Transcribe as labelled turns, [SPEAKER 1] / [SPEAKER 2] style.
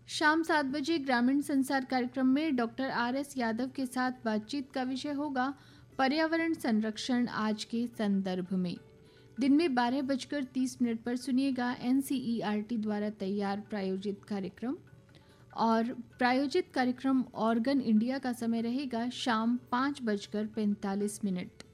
[SPEAKER 1] शाम 7 बजे ग्रामीण संसार कार्यक्रम में डॉक्टर RS यादव के साथ बातचीत का विषय होगा पर्यावरण संरक्षण आज के संदर्भ में। दिन में 12:30 पर सुनिएगा NCERT द्वारा तैयार प्रायोजित कार्यक्रम। और प्रायोजित कार्यक्रम ऑर्गन इंडिया का समय रहेगा शाम 5:45।